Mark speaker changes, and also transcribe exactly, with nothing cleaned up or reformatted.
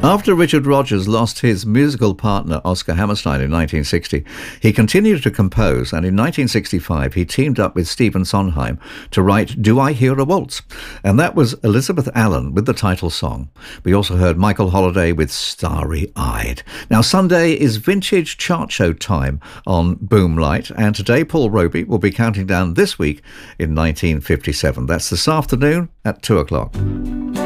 Speaker 1: After Richard Rodgers lost his musical partner Oscar Hammerstein in nineteen sixty, he continued to compose, and in nineteen sixty-five he teamed up with Stephen Sondheim to write Do I Hear a Waltz? And that was Elizabeth Allen with the title song. We also heard Michael Holiday with Starry Eyed. Now Sunday is vintage chart show time on Boomlight, and today Paul Roby will be counting down this week in nineteen fifty-seven. That's this afternoon at two o'clock.